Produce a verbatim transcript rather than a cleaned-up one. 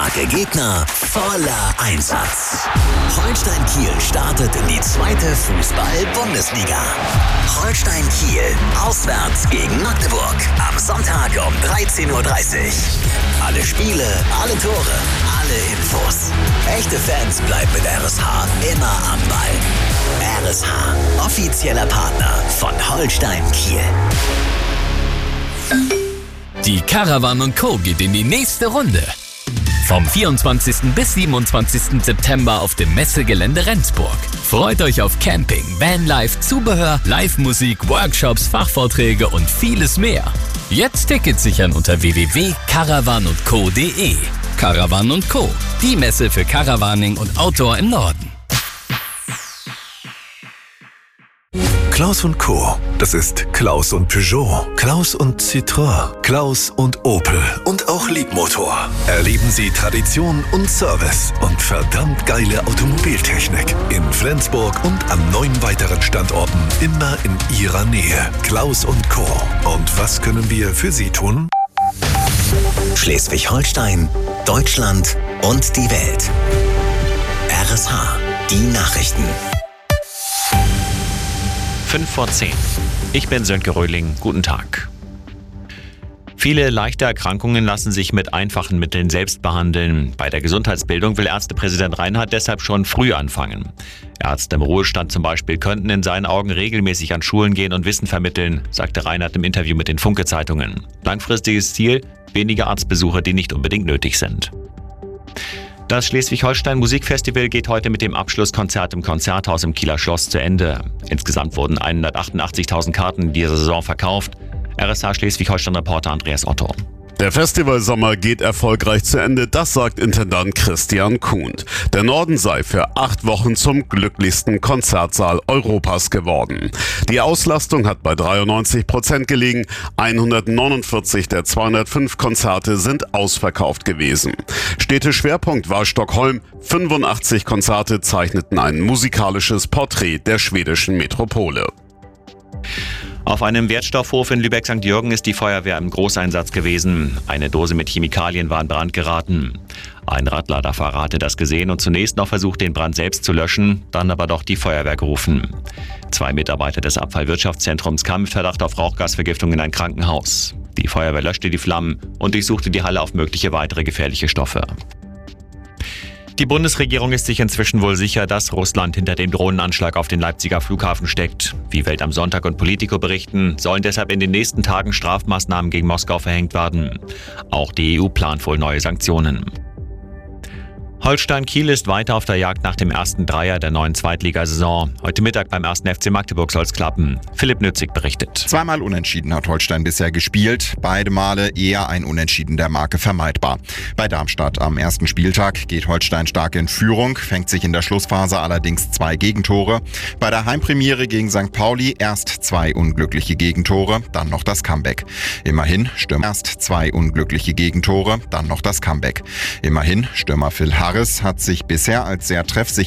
Starke Gegner, voller Einsatz. Holstein Kiel startet in die zweite Fußball-Bundesliga. Holstein Kiel, auswärts gegen Magdeburg. Am Sonntag um dreizehn Uhr dreißig. Alle Spiele, alle Tore, alle Infos. Echte Fans bleiben mit R S H immer am Ball. R S H, offizieller Partner von Holstein Kiel. Die Caravan und Co. geht in die nächste Runde. Vom vierundzwanzigsten bis siebenundzwanzigsten September auf dem Messegelände Rendsburg. Freut euch auf Camping, Vanlife, Zubehör, Live-Musik, Workshops, Fachvorträge und vieles mehr. Jetzt Tickets sichern unter w w w punkt caravan und co punkt d e. Caravan und Co., die Messe für Caravaning und Outdoor im Norden. Klaus und Co. Das ist Klaus und Peugeot, Klaus und Citroën, Klaus und Opel und auch Liebmotor. Erleben Sie Tradition und Service und verdammt geile Automobiltechnik in Flensburg und an neun weiteren Standorten immer in Ihrer Nähe. Klaus und Co. Und was können wir für Sie tun? Schleswig-Holstein, Deutschland und die Welt. R S H, die Nachrichten. fünf vor zehn. Ich bin Sönke Röhling. Guten Tag. Viele leichte Erkrankungen lassen sich mit einfachen Mitteln selbst behandeln. Bei der Gesundheitsbildung will Ärztepräsident Reinhardt deshalb schon früh anfangen. Ärzte im Ruhestand zum Beispiel könnten in seinen Augen regelmäßig an Schulen gehen und Wissen vermitteln, sagte Reinhardt im Interview mit den Funke-Zeitungen. Langfristiges Ziel: weniger Arztbesuche, die nicht unbedingt nötig sind. Das Schleswig-Holstein-Musikfestival geht heute mit dem Abschlusskonzert im Konzerthaus im Kieler Schloss zu Ende. Insgesamt wurden hundertachtundachtzigtausend Karten in dieser Saison verkauft. R S H Schleswig-Holstein-Reporter Andreas Otto. Der Festivalsommer geht erfolgreich zu Ende, das sagt Intendant Christian Kuhn. Der Norden sei für acht Wochen zum glücklichsten Konzertsaal Europas geworden. Die Auslastung hat bei dreiundneunzig Prozent gelegen. hundertneunundvierzig der zweihundertfünf Konzerte sind ausverkauft gewesen. Städteschwerpunkt war Stockholm. fünfundachtzig Konzerte zeichneten ein musikalisches Porträt der schwedischen Metropole. Auf einem Wertstoffhof in Lübeck-Sankt Jürgen ist die Feuerwehr im Großeinsatz gewesen. Eine Dose mit Chemikalien war in Brand geraten. Ein Radladerfahrer hatte das gesehen und zunächst noch versucht, den Brand selbst zu löschen, dann aber doch die Feuerwehr gerufen. Zwei Mitarbeiter des Abfallwirtschaftszentrums kamen mit Verdacht auf Rauchgasvergiftung in ein Krankenhaus. Die Feuerwehr löschte die Flammen und durchsuchte die Halle auf mögliche weitere gefährliche Stoffe. Die Bundesregierung ist sich inzwischen wohl sicher, dass Russland hinter dem Drohnenanschlag auf den Leipziger Flughafen steckt. Wie Welt am Sonntag und Politico berichten, sollen deshalb in den nächsten Tagen Strafmaßnahmen gegen Moskau verhängt werden. Auch die E U plant wohl neue Sanktionen. Holstein Kiel ist weiter auf der Jagd nach dem ersten Dreier der neuen Zweitligasaison. Heute Mittag beim ersten F C Magdeburg soll es klappen. Philipp Nützig berichtet. Zweimal unentschieden hat Holstein bisher gespielt. Beide Male eher ein Unentschieden der Marke vermeidbar. Bei Darmstadt am ersten Spieltag geht Holstein stark in Führung, fängt sich in der Schlussphase allerdings zwei Gegentore. Bei der Heimpremiere gegen Sankt Pauli erst zwei unglückliche Gegentore, dann noch das Comeback. Immerhin Stürmer erst zwei unglückliche Gegentore, dann noch das Comeback. Immerhin Stürmer Phil Harris hat sich bisher als sehr treffsicher